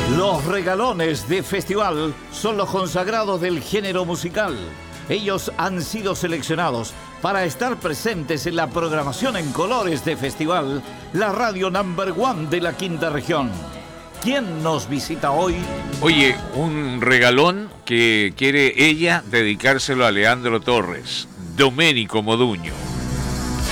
Los regalones de festival son los consagrados del género musical. Ellos han sido seleccionados para estar presentes en la programación en colores de festival, la radio number one de la quinta región. ¿Quién nos visita hoy? Oye, un regalón que quiere ella dedicárselo a Leandro Torres, Domenico Moduño.